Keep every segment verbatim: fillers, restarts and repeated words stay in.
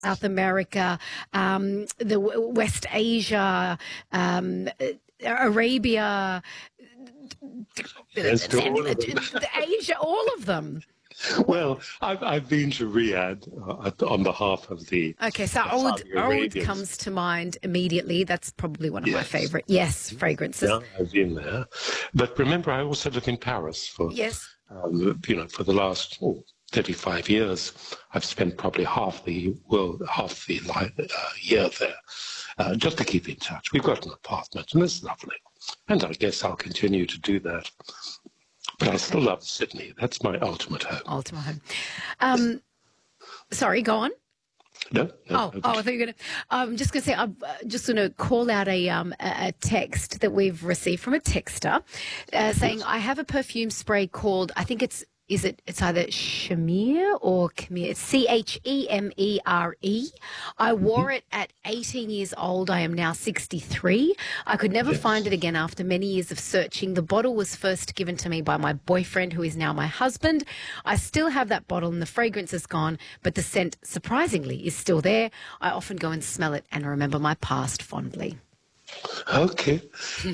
South America, um, the West Asia, um, Arabia, Yes, to all of them. Asia, all of them. Well, I've, I've been to Riyadh uh, on behalf of the Okay, so the oud, Saudi oud Arabians. comes to mind immediately. That's probably one of my Yes. favorite. Yes, fragrances. Yeah, I've been there. But remember, I also live in Paris for, Yes. um, you know, for the last oh, thirty-five years. I've spent probably half the world, half the li- uh, year there, uh, just to keep in touch. We've got an apartment, and it's lovely. And I guess I'll continue to do that. But I still love Sydney. That's my ultimate home. Ultimate home. Um, sorry, go on. No, no, Oh, no, oh, I thought you were going to. I'm just going to say, I'm uh, just going to call out a um a a text that we've received from a texter, uh, saying I have a perfume spray called, I think it's is it it's either Chemere or Chemere. It's C H E M E R E. I wore it at eighteen years old. I am now sixty-three. I could never Yes. find it again after many years of searching. The bottle was first given to me by my boyfriend, who is now my husband. I still have that bottle and the fragrance is gone, but the scent, surprisingly, is still there. I often go and smell it and remember my past fondly. Okay.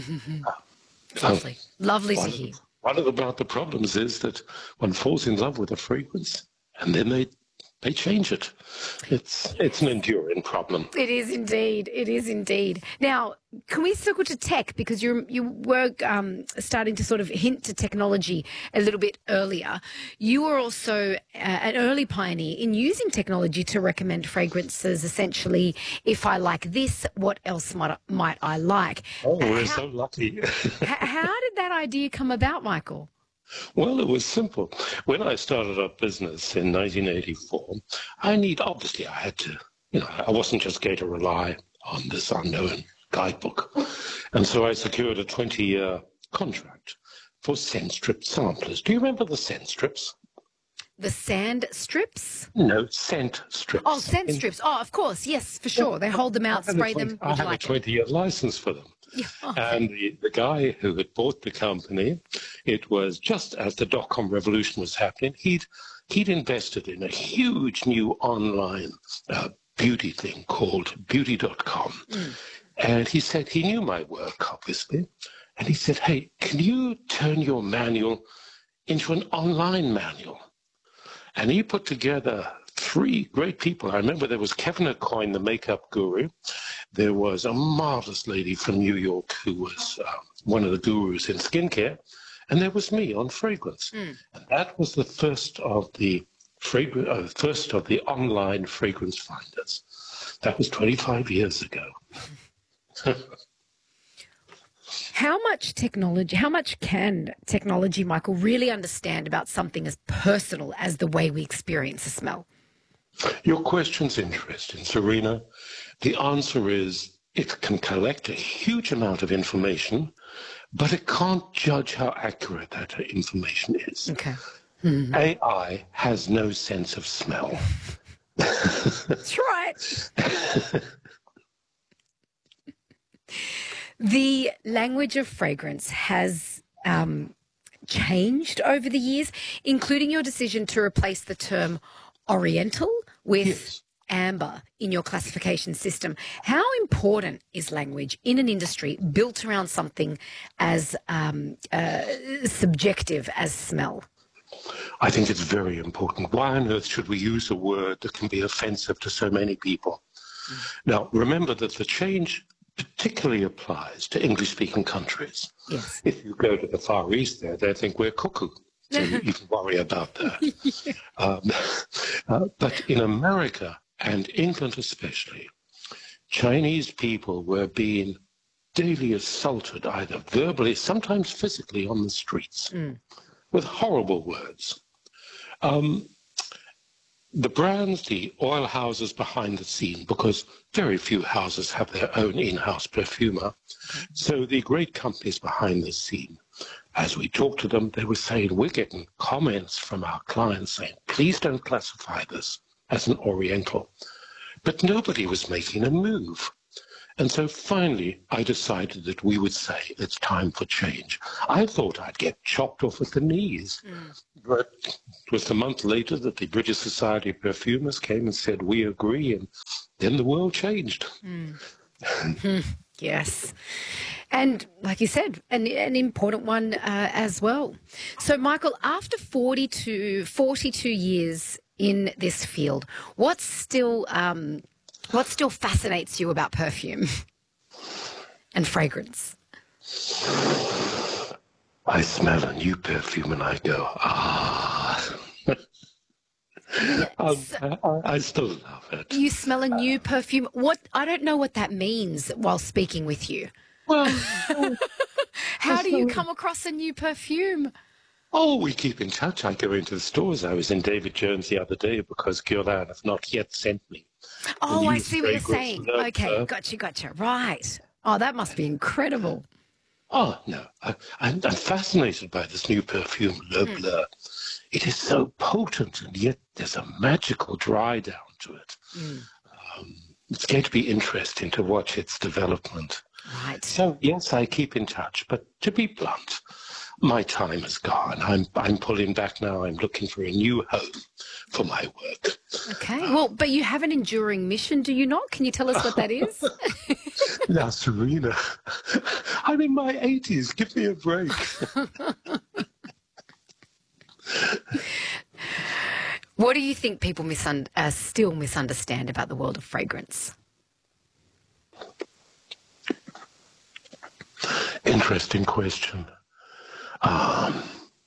Lovely. Lovely to One of, hear. the, one of the, about the problems is that one falls in love with a fragrance and then they they change it. It's it's an enduring problem. It is indeed. It is indeed. Now, can we circle to tech, because you you were um, starting to sort of hint to technology a little bit earlier. You were also uh, an early pioneer in using technology to recommend fragrances. Essentially, if I like this, what else might might I like? Oh, we're how, so lucky. h- how did that idea come about, Michael? Well, it was simple. When I started up business in nineteen eighty-four, I need, obviously I had to, you know, I wasn't just going to rely on this unknown guidebook. And so I secured a twenty-year contract for scent strip samplers. Do you remember the scent strips? The sand strips? No, scent strips. Oh, scent In- strips. Oh, of course. Yes, for sure. They hold them I out, had a spray 20 them. I Would you had a like it? twenty-year license for them. Yeah, okay. And the, the guy who had bought the company, it was just as the dot-com revolution was happening, he'd, he'd invested in a huge new online uh, beauty thing called beauty dot com. Mm. And he said, he knew my work, obviously, and he said, hey, can you turn your manual into an online manual? And he put together three great people. I remember there was Kevin Aucoin, the makeup guru. There was a marvelous lady from New York who was uh, one of the gurus in skincare. And there was me on fragrance. Mm. And that was the first of the fragrance, uh, first of the online fragrance finders. That was twenty-five years ago. How much technology, how much can technology, Michael, really understand about something as personal as the way we experience a smell? Your question's interesting, Serena. The answer is it can collect a huge amount of information, but it can't judge how accurate that information is. Okay. Mm-hmm. A I has no sense of smell. That's right. The language of fragrance has um, changed over the years, including your decision to replace the term Oriental with Yes. amber in your classification system. How important is language in an industry built around something as um, uh, subjective as smell? I think it's very important. Why on earth should we use a word that can be offensive to so many people? Mm. Now, remember that the change particularly applies to English-speaking countries. Yes. If you go to the Far East there, they think we're cuckoo. So you can worry about that. Yeah. Um, uh, but in America, and England especially, Chinese people were being daily assaulted, either verbally, sometimes physically, on the streets, mm. with horrible words. Um, the brands, the oil houses behind the scene, because very few houses have their own in-house perfumer, okay. So the great companies behind the scene, as we talked to them, they were saying, we're getting comments from our clients saying, please don't classify this as an Oriental. But nobody was making a move. And so finally, I decided that we would say it's time for change. I thought I'd get chopped off at the knees. Mm. But it was a month later that the British Society of Perfumers came and said, we agree. And then the world changed. Mm. Yes. And like you said, an, an important one uh, as well. So, Michael, after forty-two, forty-two years in this field, what's still... Um, What still fascinates you about perfume and fragrance? I smell a new perfume and I go, ah. Yes. I, I, I still love it. You smell a new perfume. What? I don't know what that means while speaking with you. Well, how do you come across a new perfume? Oh, we keep in touch. I go into the stores. I was in David Jones the other day because Guerlain have not yet sent me. Oh, I see what you're saying. Okay, gotcha, gotcha. Right. Oh, that must be incredible. Oh, no. I, I'm, I'm fascinated by this new perfume, Le mm. Bleu. It is so potent, and yet there's a magical dry down to it. Mm. Um, it's going to be interesting to watch its development. Right. So, yes, I keep in touch. But to be blunt, my time is gone. I'm I'm pulling back now. I'm looking for a new home for my work. Okay. Well, but you have an enduring mission, do you not? Can you tell us what that is? Now, Serena, I'm in my eighties. Give me a break. What do you think people misun- uh, still misunderstand about the world of fragrance? Interesting question. Um,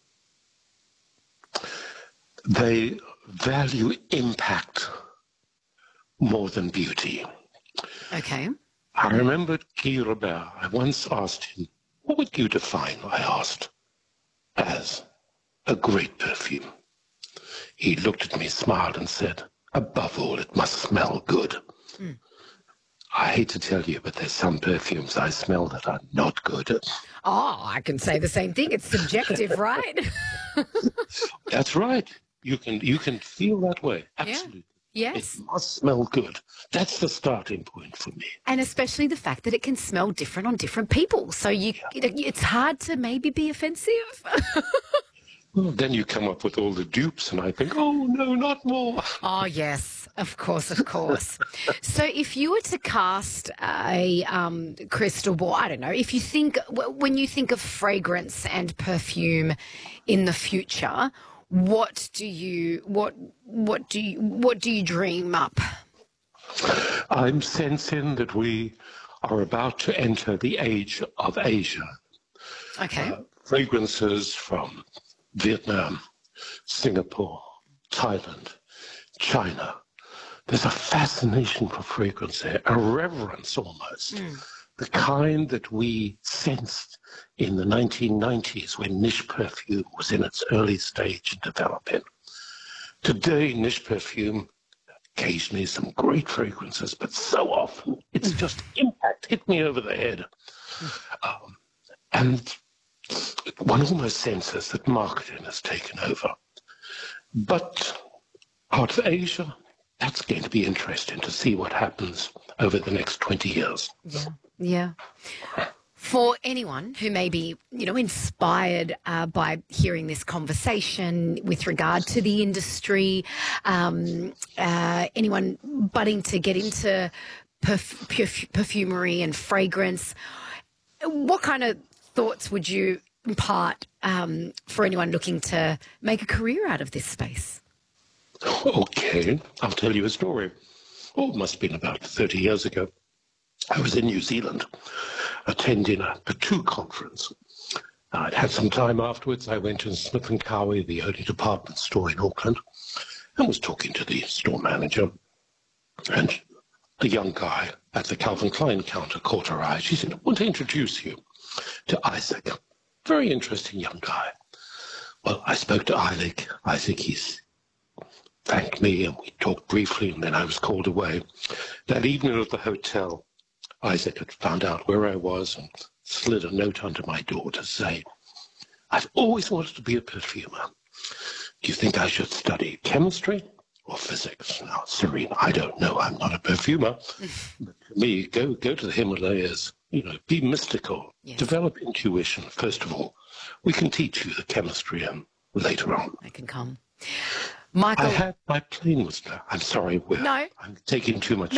they value impact more than beauty. Okay. I remember Guy Robert. I once asked him, what would you define, I asked, as a great perfume? He looked at me, smiled, and said, above all, it must smell good. Mm. I hate to tell you, but there's some perfumes I smell that are not good. Oh, I can say the same thing. It's subjective, right? That's right. You can you can feel that way. Absolutely. Yeah. Yes. It must smell good. That's the starting point for me. And especially the fact that it can smell different on different people. So you, yeah. it's hard to maybe be offensive. Well, then you come up with all the dupes, and I think, oh, no, not more. Oh, yes, of course, of course. So if you were to cast a um, crystal ball, I don't know, if you think, when you think of fragrance and perfume in the future, what do you, what, what do you, what do you dream up? I'm sensing that we are about to enter the age of Asia. Okay. Uh, fragrances from Vietnam, Singapore, Thailand, China. There's a fascination for fragrance there, a reverence almost. Mm. The kind that we sensed in the nineteen nineties when niche perfume was in its early stage in developing. Today, niche perfume, occasionally some great fragrances, but so often it's just impact, hit me over the head. Mm. Um, and one almost senses that marketing has taken over. But out of Asia, that's going to be interesting to see what happens over the next twenty years. Yeah, yeah. For anyone who may be, you know, inspired uh, by hearing this conversation with regard to the industry, um, uh, anyone budding to get into perf- perf- perfumery and fragrance, what kind of thoughts would you impart um, for anyone looking to make a career out of this space? Okay, I'll tell you a story. Oh, it must have been about thirty years ago. I was in New Zealand attending a Patu conference. I'd had some time afterwards. I went to Smith and Cowie, the only department store in Auckland, and was talking to the store manager. And a young guy at the Calvin Klein counter caught her eye. She said, I want to introduce you to Isaac. Very interesting young guy. Well, I spoke to Isaac. Isaac, he's thanked me, and we talked briefly, and then I was called away. That evening at the hotel, Isaac had found out where I was and slid a note under my door to say, I've always wanted to be a perfumer. Do you think I should study chemistry or physics. Now, Serena, I don't know. I'm not a perfumer. But for me, go go to the Himalayas. You know, be mystical. Yes. Develop intuition. First of all, we can teach you the chemistry and later on. I can come. Michael. I had my plane was. I'm sorry. We're, No. I'm taking too much.